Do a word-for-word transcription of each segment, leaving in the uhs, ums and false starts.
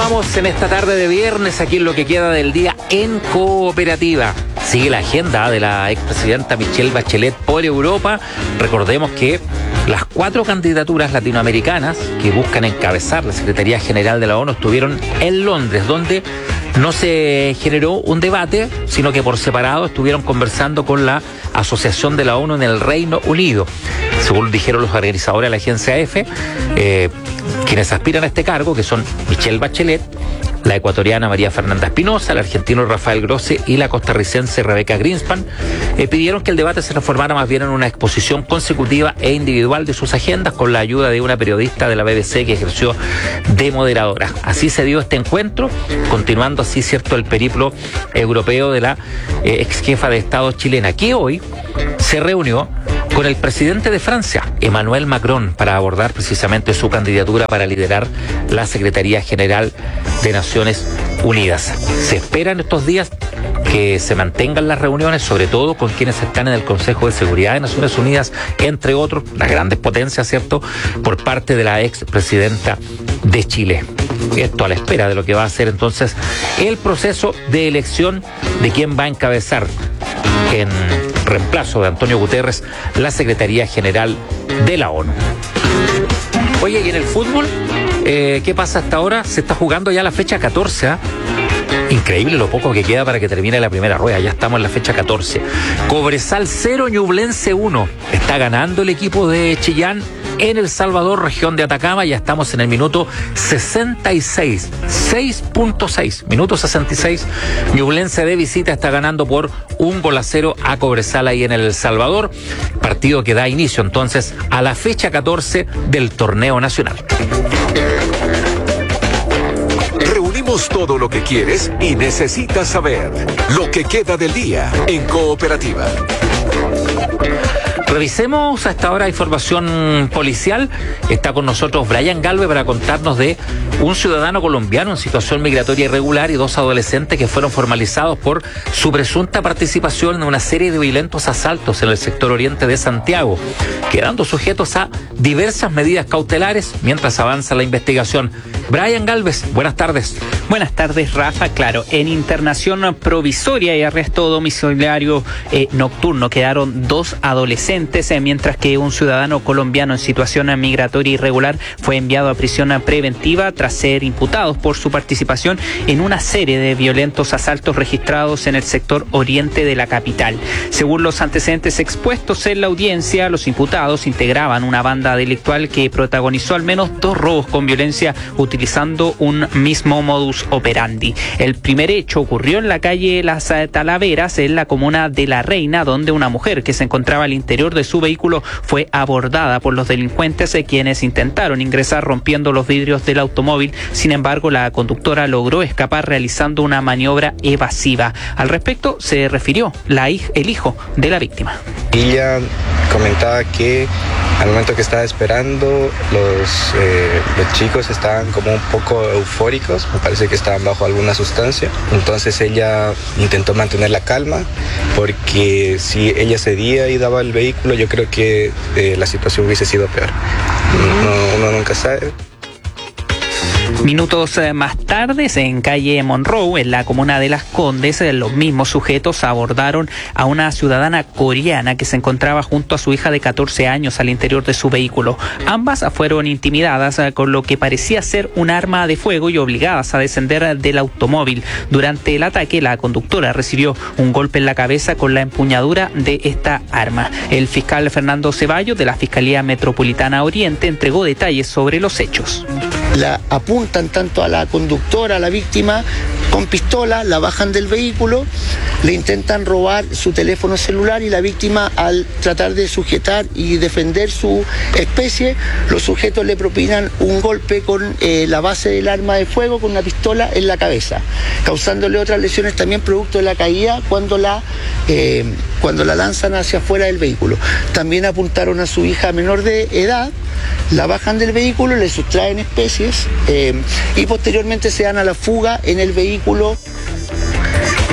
Continuamos en esta tarde de viernes, aquí en lo que queda del día en Cooperativa. Sigue la agenda de la expresidenta Michelle Bachelet por Europa. Recordemos que las cuatro candidaturas latinoamericanas que buscan encabezar la Secretaría General de la ONU estuvieron en Londres, donde no se generó un debate, sino que por separado estuvieron conversando con la Asociación de la ONU en el Reino Unido. Según dijeron los organizadores de la agencia EFE, eh, quienes aspiran a este cargo, que son Michelle Bachelet, la ecuatoriana María Fernanda Espinosa, el argentino Rafael Grossi y la costarricense Rebecca Greenspan, eh, pidieron que el debate se transformara más bien en una exposición consecutiva e individual de sus agendas con la ayuda de una periodista de la B B C que ejerció de moderadora. Así se dio este encuentro, continuando así, cierto, el periplo europeo de la eh, ex jefa de Estado chilena, que hoy se reunió con el presidente de Francia, Emmanuel Macron, para abordar precisamente su candidatura para liderar la Secretaría General de Naciones Unidas. Se espera en estos días que se mantengan las reuniones, sobre todo con quienes están en el Consejo de Seguridad de Naciones Unidas, entre otros, las grandes potencias, ¿cierto?, por parte de la expresidenta de Chile. Esto a la espera de lo que va a ser entonces el proceso de elección de quién va a encabezar en reemplazo de Antonio Guterres la Secretaría General de la ONU. Oye, y en el fútbol, eh, ¿qué pasa hasta ahora? Se está jugando ya la fecha catorce, ¿eh? Increíble lo poco que queda para que termine la primera rueda. Ya estamos en la fecha catorce. Cobresal cero, Ñublense uno. Está ganando el equipo de Chillán en El Salvador, región de Atacama. Ya estamos en el minuto sesenta y seis, seis punto seis, minuto sesenta y seis. Ñublense de visita está ganando por un gol a cero a Cobresal ahí en El Salvador. Partido que da inicio entonces a la fecha catorce del torneo nacional. Reunimos todo lo que quieres y necesitas saber. Lo que queda del día en Cooperativa. Revisemos hasta ahora información policial. Está con nosotros Brian Galvez para contarnos de un ciudadano colombiano en situación migratoria irregular y dos adolescentes que fueron formalizados por su presunta participación en una serie de violentos asaltos en el sector oriente de Santiago, quedando sujetos a diversas medidas cautelares mientras avanza la investigación. Brian Galvez, buenas tardes. Buenas tardes, Rafa. Claro, en internación provisoria y arresto domiciliario eh, nocturno quedaron dos adolescentes, eh, mientras que un ciudadano colombiano en situación migratoria irregular fue enviado a prisión preventiva tras ser imputados por su participación en una serie de violentos asaltos registrados en el sector oriente de la capital. Según los antecedentes expuestos en la audiencia, los imputados integraban una banda delictual que protagonizó al menos dos robos con violencia utilizando un mismo modus operandi. El primer hecho ocurrió en la calle Las Talaveras, en la comuna de La Reina, donde una mujer que se encontraba al interior de su vehículo fue abordada por los delincuentes, eh, quienes intentaron ingresar rompiendo los vidrios del automóvil. Sin embargo, la conductora logró escapar realizando una maniobra evasiva. Al respecto se refirió la, el hijo de la víctima. Ella comentaba que al momento que estaba esperando, los, eh, los chicos estaban como un poco eufóricos, me parece que estaban bajo alguna sustancia. Entonces ella intentó mantener la calma, porque si ella cedía y daba el vehículo, yo creo que eh, la situación hubiese sido peor. No, uno nunca sabe. Minutos más tarde, en calle Monroe, en la comuna de Las Condes, los mismos sujetos abordaron a una ciudadana coreana que se encontraba junto a su hija de catorce años al interior de su vehículo. Ambas fueron intimidadas con lo que parecía ser un arma de fuego y obligadas a descender del automóvil. Durante el ataque, la conductora recibió un golpe en la cabeza con la empuñadura de esta arma. El fiscal Fernando Ceballos, de la Fiscalía Metropolitana Oriente, entregó detalles sobre los hechos. La apuntan tanto a la conductora, a la víctima, con pistola, la bajan del vehículo, le intentan robar su teléfono celular y la víctima, al tratar de sujetar y defender su especie, los sujetos le propinan un golpe con eh, la base del arma de fuego, con una pistola en la cabeza, causándole otras lesiones también producto de la caída cuando la, eh, cuando la lanzan hacia afuera del vehículo. También apuntaron a su hija menor de edad, la bajan del vehículo, le sustraen especies eh, y posteriormente se dan a la fuga en el vehículo.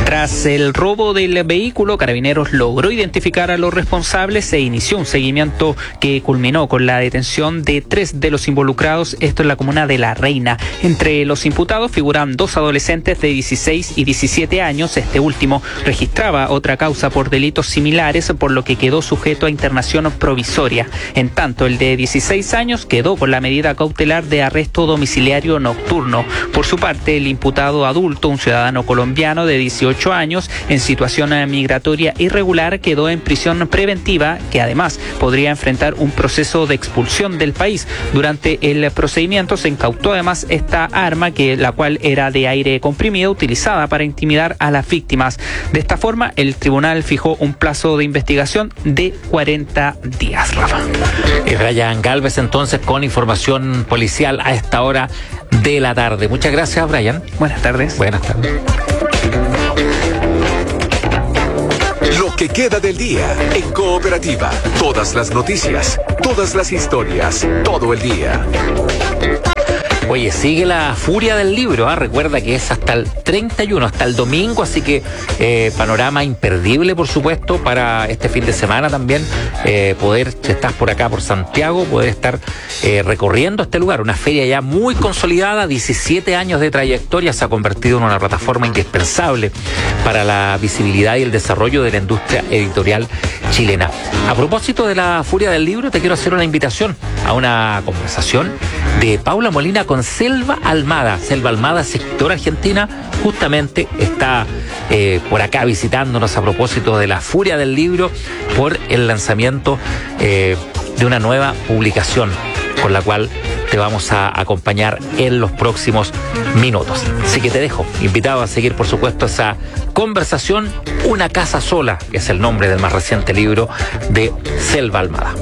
Tras el robo del vehículo, Carabineros logró identificar a los responsables e inició un seguimiento que culminó con la detención de tres de los involucrados, esto en la comuna de La Reina. Entre los imputados figuran dos adolescentes de dieciséis y diecisiete años. Este último registraba otra causa por delitos similares, por lo que quedó sujeto a internación provisoria. En tanto, el de dieciséis años quedó con la medida cautelar de arresto domiciliario nocturno. Por su parte, el imputado adulto, un ciudadano colombiano de dieciocho años en situación migratoria irregular, quedó en prisión preventiva, que además podría enfrentar un proceso de expulsión del país. Durante el procedimiento se incautó además esta arma, que la cual era de aire comprimido, utilizada para intimidar a las víctimas. De esta forma, el tribunal fijó un plazo de investigación de cuarenta días, Rafa. Y Brian Galvez entonces con información policial a esta hora de la tarde. Muchas gracias, Brian. Buenas tardes. Buenas tardes. Lo que queda del día en Cooperativa. Todas las noticias, todas las historias, todo el día. Oye, sigue la furia del libro, ¿eh? Recuerda que es hasta el treinta y uno, hasta el domingo, así que eh, panorama imperdible, por supuesto, para este fin de semana también, eh, poder, si estás por acá, por Santiago, poder estar eh, recorriendo este lugar, una feria ya muy consolidada, diecisiete años de trayectoria, se ha convertido en una plataforma indispensable para la visibilidad y el desarrollo de la industria editorial chilena. A propósito de la furia del libro, te quiero hacer una invitación a una conversación de Paula Molina con Selva Almada. Selva Almada, escritora argentina, justamente está eh, por acá visitándonos a propósito de la furia del libro por el lanzamiento eh, de una nueva publicación con la cual te vamos a acompañar en los próximos minutos. Así que te dejo invitado a seguir, por supuesto, esa conversación. Una casa sola es el nombre del más reciente libro de Selva Almada.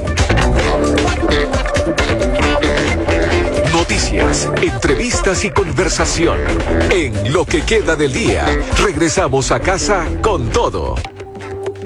Noticias, entrevistas y conversación. En Lo que queda del día, regresamos a casa con todo.